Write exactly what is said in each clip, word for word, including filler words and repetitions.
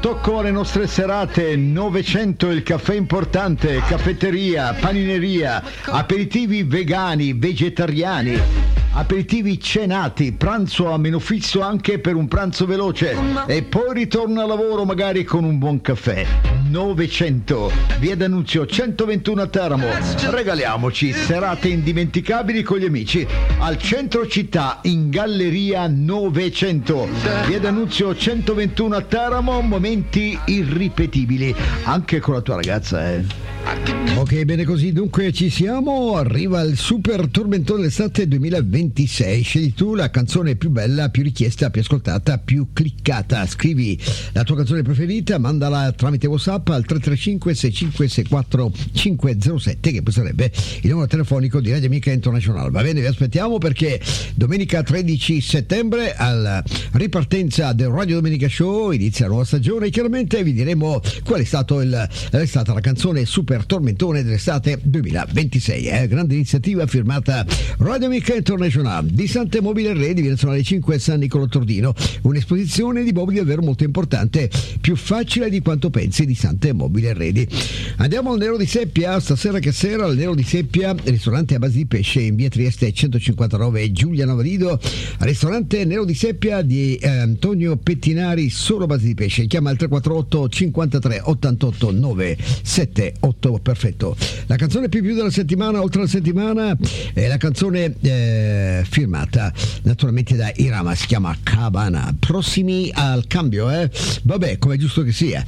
Tocco alle nostre serate, novecento il caffè importante, caffetteria, panineria, aperitivi vegani, vegetariani, aperitivi cenati, pranzo a meno fisso anche per un pranzo veloce e poi ritorno al lavoro magari con un buon caffè. novecento, via D'Annunzio centoventuno a Teramo. Regaliamoci serate indimenticabili con gli amici al centro città in Galleria novecento, via D'Annunzio centoventuno a Teramo. Momenti irripetibili anche con la tua ragazza, eh. Ok, bene così, dunque ci siamo, arriva il super tormentone dell'estate duemilaventisei. Scegli tu la canzone più bella, più richiesta, più ascoltata, più cliccata. Scrivi la tua canzone preferita, mandala tramite WhatsApp al tre tre cinque sei cinque sei quattro cinque zero sette, che poi sarebbe il numero telefonico di Radio Amica International. Va bene, vi aspettiamo perché domenica tredici settembre alla ripartenza del Radio Domenica Show inizia la nuova stagione e chiaramente vi diremo qual è stato il, è stata la canzone super tormentone dell'estate duemilaventisei. È eh? grande iniziativa firmata Radio Amica International di Sante Mobile Redi, via Nazionale cinque San Nicolo Tordino. Un'esposizione di mobili davvero molto importante, più facile di quanto pensi, di Sante Mobile Redi. Andiamo al Nero di Seppia, stasera che sera al Nero di Seppia, ristorante a base di pesce in via Trieste centocinquantanove Giulia Novalido, ristorante Nero di Seppia di eh, Antonio Pettinari, solo a base di pesce. Chiama il tre quattro otto cinquantatré ottantotto novecentosettantaotto. Perfetto. La canzone più più della settimana, oltre la settimana, è la canzone eh, firmata naturalmente da Irama, si chiama Cabana. Prossimi al cambio, eh? Vabbè, come è giusto che sia.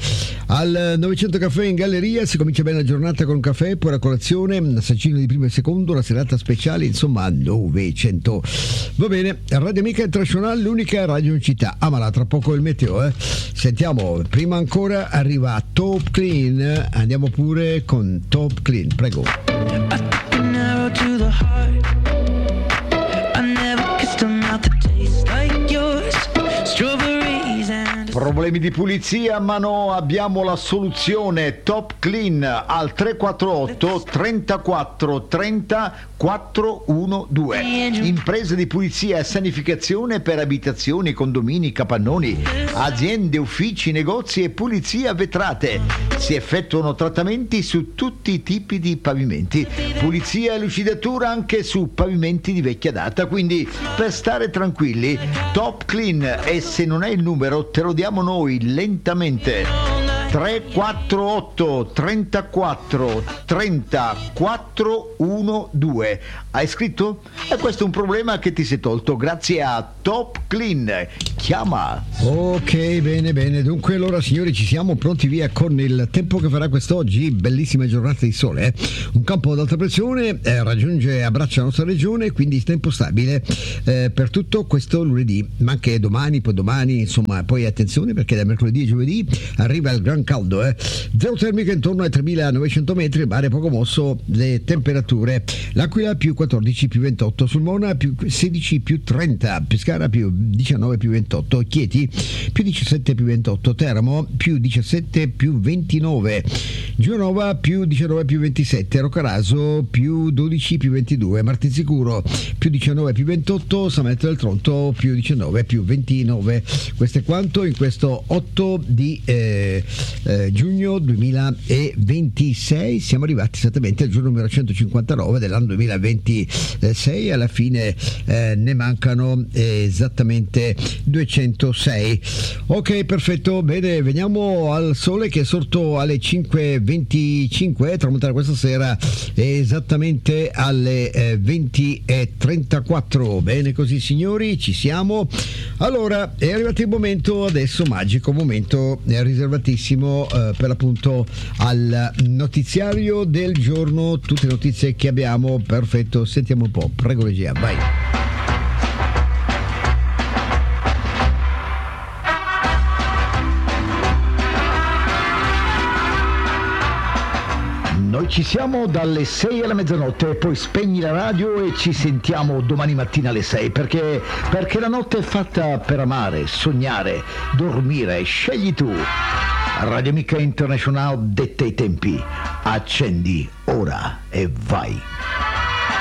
Al novecento caffè in galleria si comincia bene la giornata con un caffè, poi la colazione, un assaggino di primo e secondo, una serata speciale, insomma novecento. Va bene, Radio Amica International, l'unica radio in città. Ah, ma là, tra poco il meteo, eh? Sentiamo, prima ancora arriva Top Clean, andiamo pure con Top Clean, prego. Problemi di pulizia? Ma no, abbiamo la soluzione. Top Clean al tre quattro otto trentaquattro trenta quattrocentododici. Imprese di pulizia e sanificazione per abitazioni, condomini, capannoni, aziende, uffici, negozi e pulizia vetrate. Si effettuano trattamenti su tutti i tipi di pavimenti, pulizia e lucidatura anche su pavimenti di vecchia data, quindi per stare tranquilli Top Clean, e se non è il numero te lo diamo noi lentamente: tre quattro otto trentaquattro trenta quattrocentododici. Hai scritto? E questo è un problema che ti sei tolto grazie a Top Clean. Chiama. Ok, bene bene, dunque allora signori ci siamo pronti via con il tempo che farà quest'oggi. Bellissima giornata di sole, eh? Un campo ad alta pressione eh, raggiunge e abbraccia la nostra regione, quindi tempo stabile eh, per tutto questo lunedì, ma anche domani, poi domani, insomma, poi attenzione perché da mercoledì e giovedì arriva il gran caldo, eh? Zero termica intorno ai tremilanovecento metri, mare poco mosso, le temperature: L'Aquila più quattordici più ventotto, Sulmona più sedici più trenta, Pescara più diciannove più ventotto, Chieti più diciassette più ventotto, Teramo più diciassette più ventinove, Giovanova più diciannove più ventisette, Roccaraso più dodici più ventidue, Martinsicuro più diciannove più ventotto, Sametto del Tronto più diciannove più ventinove. Questo è quanto in questo otto di eh, eh, giugno duemilaventisei. Siamo arrivati esattamente al giorno numero centocinquantanove dell'anno duemilaventisei. Alla fine eh, ne mancano eh, esattamente duecentosei. Ok, perfetto, bene, veniamo al sole che è sorto alle cinque e venticinque, tramonterà questa sera esattamente alle eh, venti e trentaquattro. Bene così signori, ci siamo. Allora è arrivato il momento adesso magico, momento riservatissimo eh, per l'appunto al notiziario del giorno, tutte le notizie che abbiamo. Perfetto, sentiamo un po', prego regia, vai. Noi ci siamo dalle sei alla mezzanotte, poi spegni la radio e ci sentiamo domani mattina alle sei, perché, perché la notte è fatta per amare, sognare, dormire. Scegli tu. Radio Amica International detta i tempi. Accendi ora e vai.